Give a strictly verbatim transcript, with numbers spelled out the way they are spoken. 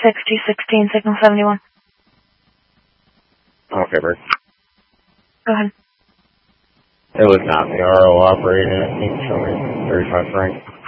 six G sixteen, signal seventy-one. Okay, Bert. Go ahead. It was not the R O operating. I think showing thirty-five Frank.